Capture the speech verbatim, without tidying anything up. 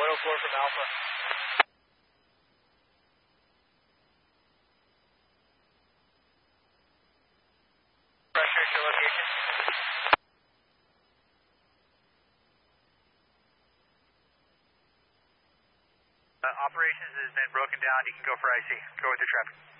one oh four from Alpha. Pressure at your location. Uh, operations has been broken down. You can go for I C. Go with your traffic.